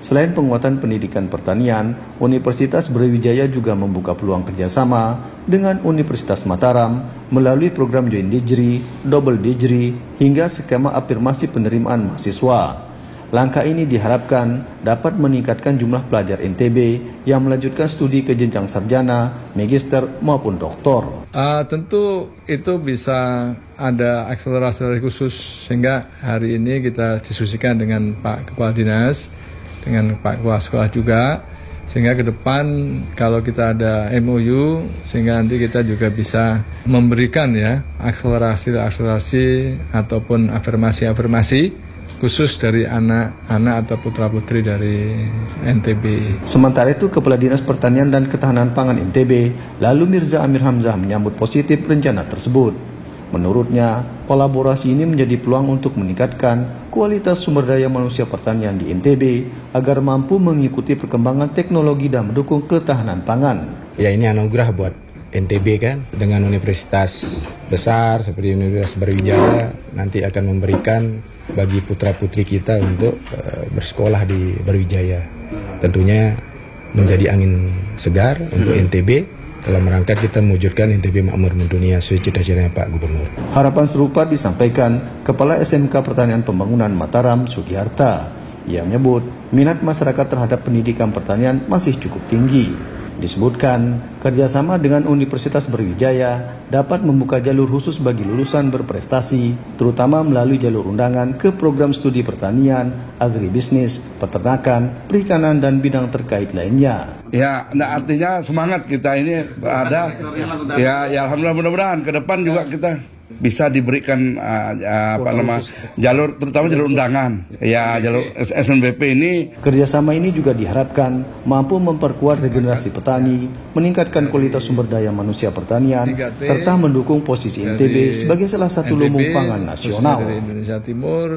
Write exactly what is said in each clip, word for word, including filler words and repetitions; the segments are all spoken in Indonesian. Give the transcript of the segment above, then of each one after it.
Selain penguatan pendidikan pertanian, Universitas Brawijaya juga membuka peluang kerjasama dengan Universitas Mataram melalui program Joint Degree, Double Degree, hingga skema afirmasi penerimaan mahasiswa. Langkah ini diharapkan dapat meningkatkan jumlah pelajar N T B yang melanjutkan studi ke jenjang sarjana, magister maupun doktor. Uh, tentu itu bisa ada akselerasi khusus sehingga hari ini kita diskusikan dengan Pak Kepala Dinas, dengan Pak Kepala Sekolah juga, sehingga ke depan kalau kita ada M O U sehingga nanti kita juga bisa memberikan ya akselerasi-akselerasi ataupun afirmasi-afirmasi khusus dari anak-anak atau putra-putri dari N T B. Sementara itu, Kepala Dinas Pertanian dan Ketahanan Pangan N T B, lalu Mirza Amir Hamzah menyambut positif rencana tersebut. Menurutnya, kolaborasi ini menjadi peluang untuk meningkatkan kualitas sumber daya manusia pertanian di N T B agar mampu mengikuti perkembangan teknologi dan mendukung ketahanan pangan. Ya, ini anugerah buat N T B kan, dengan universitas besar seperti Universitas Brawijaya nanti akan memberikan bagi putra-putri kita untuk uh, bersekolah di Brawijaya. Tentunya menjadi angin segar untuk N T B dalam rangka kita mewujudkan N T B makmur mendunia sesuai cita-citanya Pak Gubernur. Harapan serupa disampaikan Kepala S M K Pertanian Pembangunan Mataram, Sugiharta. Ia menyebut minat masyarakat terhadap pendidikan pertanian masih cukup tinggi. Disebutkan, kerjasama dengan Universitas Brawijaya dapat membuka jalur khusus bagi lulusan berprestasi, terutama melalui jalur undangan ke program studi pertanian, agribisnis, peternakan, perikanan, dan bidang terkait lainnya. Ya, nah artinya semangat kita ini ada, ya, ya alhamdulillah mudah-mudahan ke depan juga kita bisa diberikan uh, uh, apa nama jalur, terutama jalur undangan, ya jalur S N B P ini. Kerjasama ini juga diharapkan mampu memperkuat regenerasi petani, meningkatkan kualitas sumber daya manusia pertanian, serta mendukung posisi N T B sebagai salah satu lumbung pangan nasional. Dari Indonesia Timur.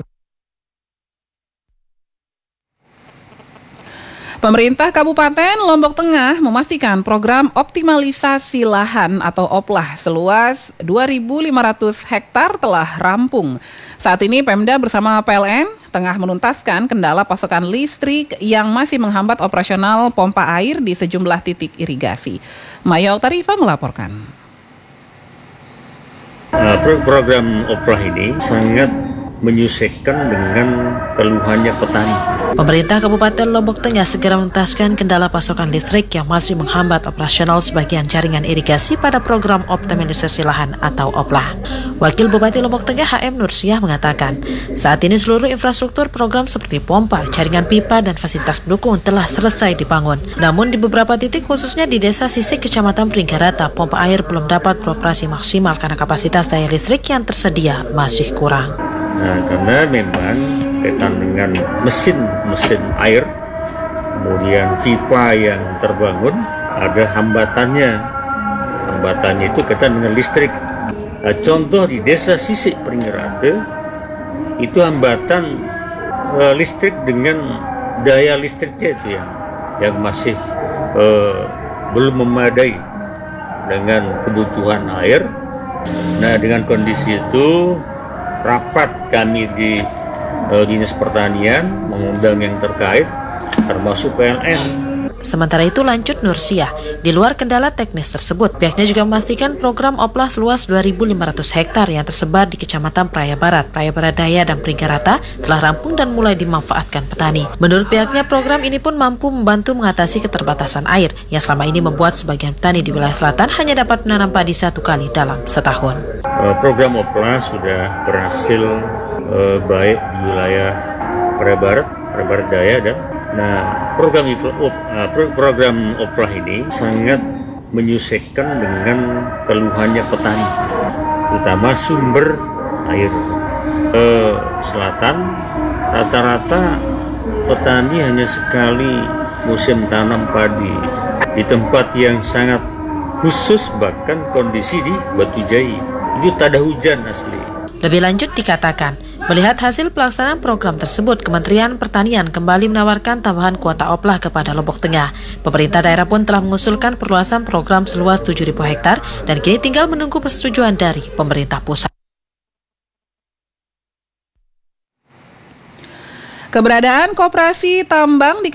Pemerintah Kabupaten Lombok Tengah memastikan program optimalisasi lahan atau OPLAH seluas dua ribu lima ratus hektar telah rampung. Saat ini Pemda bersama P L N tengah menuntaskan kendala pasokan listrik yang masih menghambat operasional pompa air di sejumlah titik irigasi. Maya Tarifa melaporkan. Program OPLAH ini sangat menyusulkan dengan keluhannya petani. Pemerintah Kabupaten Lombok Tengah segera menuntaskan kendala pasokan listrik yang masih menghambat operasional sebagian jaringan irigasi pada program optimalisasi lahan atau OPLAH. Wakil Bupati Lombok Tengah H M Nursiah mengatakan, saat ini seluruh infrastruktur program seperti pompa, jaringan pipa, dan fasilitas pendukung telah selesai dibangun. Namun di beberapa titik khususnya di Desa Sisik, Kecamatan Pringgarata, pompa air belum dapat beroperasi maksimal karena kapasitas daya listrik yang tersedia masih kurang. Nah, karena memang kaitan dengan mesin-mesin air, kemudian pipa yang terbangun, ada hambatannya. Hambatannya itu kaitan dengan listrik. Nah, contoh di Desa Sisik Pringgarata, itu hambatan uh, listrik dengan daya listriknya itu yang, yang masih uh, belum memadai dengan kebutuhan air. Nah, dengan kondisi itu, rapat kami di uh, Dinas Pertanian mengundang yang terkait termasuk P L N. Sementara itu lanjut Nursiah, di luar kendala teknis tersebut, pihaknya juga memastikan program OPLAH seluas dua ribu lima ratus hektar yang tersebar di Kecamatan Praia Barat, Praia Barat Daya, dan Pringgarata telah rampung dan mulai dimanfaatkan petani. Menurut pihaknya, program ini pun mampu membantu mengatasi keterbatasan air yang selama ini membuat sebagian petani di wilayah selatan hanya dapat menanam padi satu kali dalam setahun. Program OPLAH sudah berhasil uh, baik di wilayah Praia Barat, Praia Barat Daya, dan nah, program program OPLAH ini sangat menyusulkan dengan keluhannya petani, terutama sumber air. Ke selatan, rata-rata petani hanya sekali musim tanam padi di tempat yang sangat khusus, bahkan kondisi di Batu Jai itu tak ada hujan asli. Lebih lanjut dikatakan, melihat hasil pelaksanaan program tersebut, Kementerian Pertanian kembali menawarkan tambahan kuota OPLAH kepada Lombok Tengah. Pemerintah daerah pun telah mengusulkan perluasan program seluas tujuh ribu hektar dan kini tinggal menunggu persetujuan dari pemerintah pusat. Keberadaan koperasi tambang di